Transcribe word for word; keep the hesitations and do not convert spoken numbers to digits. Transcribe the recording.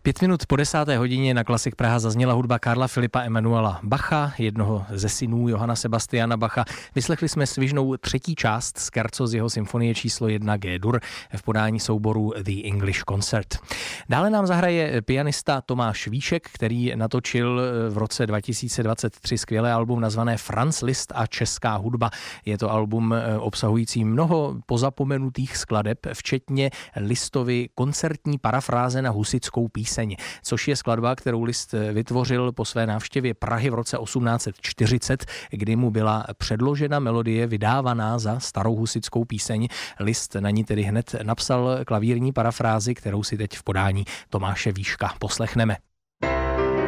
Pět minut po desáté hodině na Klasik Praha zazněla hudba Karla Filipa Emanuela Bacha, jednoho ze synů Johanna Sebastiana Bacha. Vyslechli jsme svižnou třetí část Scherzo z jeho symfonie číslo jedna G-dur v podání souboru The English Concert. Dále nám zahraje pianista Tomáš Víšek, který natočil v roce dva tisíce dvacet tři skvělé album nazvané Franz Liszt a česká hudba. Je to album obsahující mnoho pozapomenutých skladeb, včetně Listovy koncertní parafráze na husitskou píseň, což je skladba, kterou Liszt vytvořil po své návštěvě Prahy v roce osmnáct set čtyřicet, kdy mu byla předložena melodie vydávaná za starou husitskou píseň. Liszt na ní tedy hned napsal klavírní parafrázi, kterou si teď v podání Tomáše Víška poslechneme.